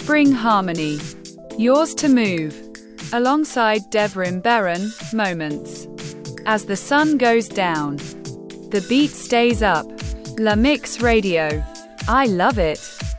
Spring Harmony. Yours to Move. Alongside Devrim Beran, Moments. As the sun goes down, the beat stays up. La Mix Radio. I love it.